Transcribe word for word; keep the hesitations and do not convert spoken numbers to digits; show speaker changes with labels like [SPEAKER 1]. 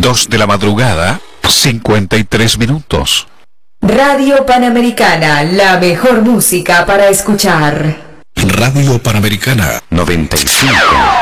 [SPEAKER 1] Dos de la madrugada, cincuenta y tres minutos.
[SPEAKER 2] Radio Panamericana, la mejor música para escuchar.
[SPEAKER 1] Radio Panamericana noventa y cinco.